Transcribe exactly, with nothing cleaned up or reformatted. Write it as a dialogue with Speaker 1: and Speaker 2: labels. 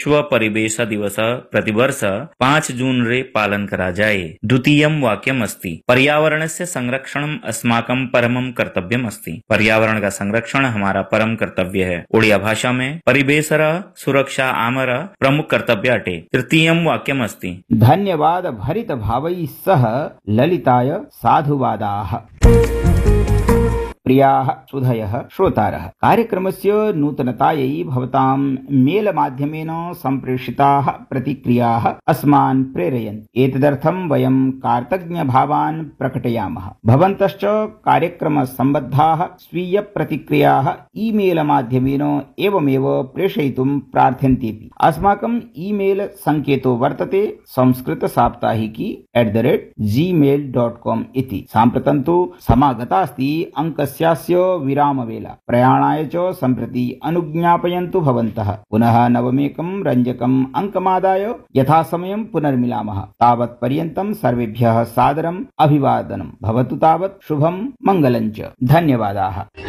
Speaker 1: विश्व परिवेश दिवस प्रतिवर्ष पाँच जून रे पालन करा जाए। द्वितीयं वाक्यम् अस्ति पर्यावरणस्य संरक्षणम् अस्माकं परमं कर्तव्यम् अस्ति। पर्यावरण का संरक्षण हमारा परम कर्तव्य है। ओडिया भाषा में परिवेशर सुरक्षा आमर प्रमुख कर्तव्य अटे। तृतीयं वाक्यम् अस्ति
Speaker 2: धन्यवाद भरित भावैः सह ललिताय साधुवादाः। प्रियाः सुधयः श्रोतारः, कार्यक्रमस्य नूतनतायै भवतां मेल माध्यमेन सम्प्रेषिताः प्रतिक्रियाः अस्मान् प्रेरयन्ति। एतदर्थं वयं कृतज्ञभावान् प्रकटयामः। भवन्तश्च कार्यक्रमसम्बद्धाः स्वीय प्रतिक्रियाः ईमेल माध्यमेन एवमेव प्रेषयितुं प्रार्थयन्तेपि। अस्माकं ईमेल सङ्केतो वर्तते संस्कृतसाप्ताहिकी at the rate Gmail dot com इति। साम्प्रतं तु समागतास्ति अङ्कस्य स्यास्य विरामवेला। प्रयाणाय च सम्प्रति अनुज्ञापयन्तु भवन्तः। पुनः नवमेकं रञ्जकम् अङ्कमादाय यथासमयं पुनर्मिलामः। तावत् पर्यन्तं सर्वेभ्यः सादरम् अभिवादनं भवतु। तावत् शुभं मङ्गलं च। धन्यवादाः।